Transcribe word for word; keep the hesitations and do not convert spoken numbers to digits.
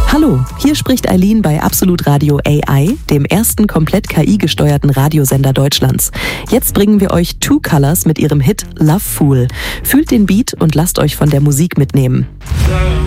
Hallo, hier spricht Eileen bei Absolut Radio A I, dem ersten komplett K I-gesteuerten Radiosender Deutschlands. Jetzt bringen wir euch Two Colors mit ihrem Hit Love Fool. Fühlt den Beat und lasst euch von der Musik mitnehmen.